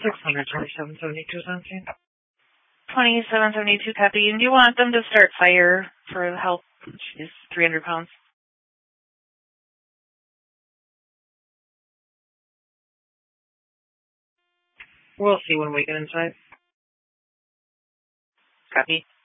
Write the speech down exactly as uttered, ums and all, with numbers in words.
six hundred twenty-seven seventy-two seventeen. twenty-seven seventy-two, copy. And do you want them to start fire for help? She's three hundred pounds. We'll see when we get inside. Copy.